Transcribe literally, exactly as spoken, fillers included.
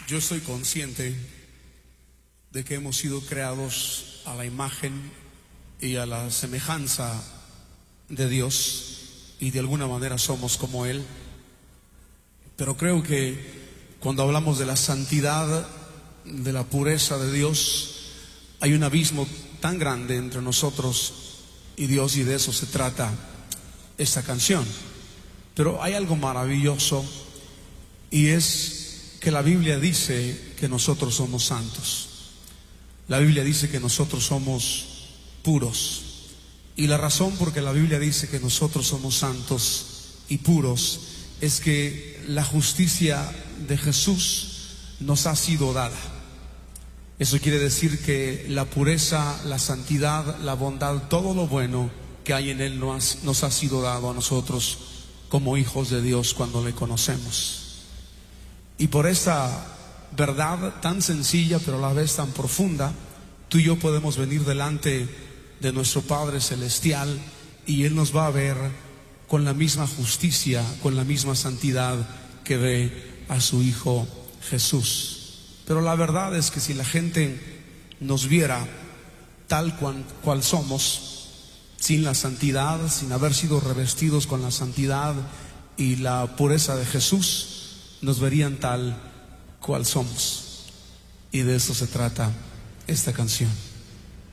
Yo soy consciente de que hemos sido creados a la imagen y a la semejanza de Dios y de alguna manera somos como Él. Pero creo que cuando hablamos de la santidad, de la pureza de Dios, hay un abismo tan grande entre nosotros y Dios, y de eso se trata esta canción. Pero hay algo maravilloso, y es que la Biblia dice que nosotros somos santos. La Biblia dice que nosotros somos puros. Y la razón por que la Biblia dice que nosotros somos santos y puros es que la justicia de Jesús nos ha sido dada. Eso quiere decir que la pureza, la santidad, la bondad, todo lo bueno que hay en Él nos, nos ha sido dado a nosotros como hijos de Dios cuando le conocemos. Y por esa verdad tan sencilla pero a la vez tan profunda, tú y yo podemos venir delante de nuestro Padre Celestial y Él nos va a ver con la misma justicia, con la misma santidad que ve a su Hijo Jesús. Pero la verdad es que si la gente nos viera tal cual, cual somos, sin la santidad, sin haber sido revestidos con la santidad y la pureza de Jesús, nos verían tal cual somos. Y de eso se trata esta canción.